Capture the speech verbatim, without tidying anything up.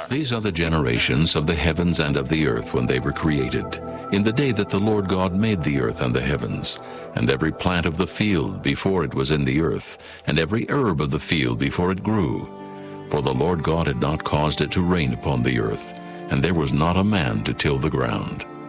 These are the generations of the heavens and of the earth when they were created, in the day that the Lord God made the earth and the heavens, and every plant of the field before it was in the earth, and every herb of the field before it grew. For the Lord God had not caused it to rain upon the earth, and there was not a man to till the ground.